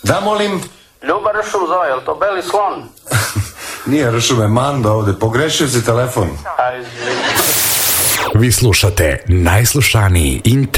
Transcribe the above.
Da, molim? Ljuba Ršum zove, je li to beli slon? Nije Ršume, Mando ovde, pogrešio si telefon. Aj, izvini. Vi slušate najslušaniji